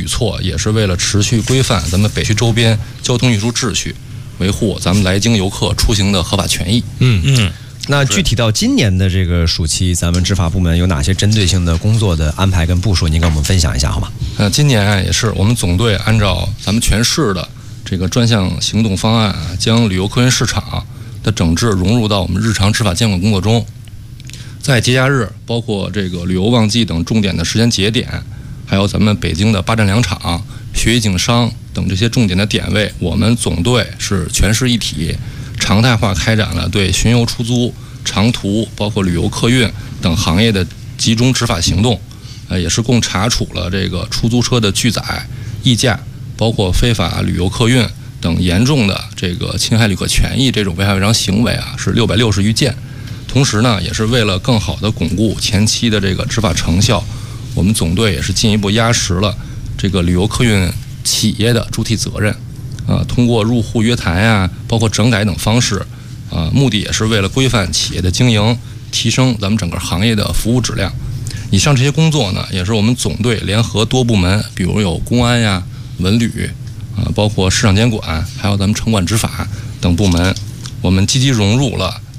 措，也是为了持续规范咱们北区周边交通运输秩序，维护咱们来京游客出行的合法权益。 那具体到今年的这个暑期，咱们执法部门有哪些针对性的工作的安排跟部署？您跟我们分享一下好吗？ 今年也是我们总队按照咱们全市的这个专项行动方案，将旅游客运市场的整治融入到我们日常执法监管工作中。在节假日，包括这个旅游旺季等重点的时间节点，还有咱们北京的8站2场、学艺景商等这些重点的点位，我们总队是全市一体，常态化开展了对巡游出租、长途包括旅游客运等行业的集中执法行动，也是共查处了这个出租车的拒载、溢价，包括非法旅游客运等严重的这个侵害旅客权益这种违法违章行为是660余件。同时呢，也是为了更好的巩固前期的这个执法成效，我们总队也是进一步压实了这个旅游客运企业的主体责任。通过入户约谈呀，包括整改等方式，目的也是为了规范企业的经营，提升咱们整个行业的服务质量。以上这些工作呢，也是我们总队联合多部门，比如有公安呀、文旅，包括市场监管，还有咱们城管执法等部门，我们积极融入了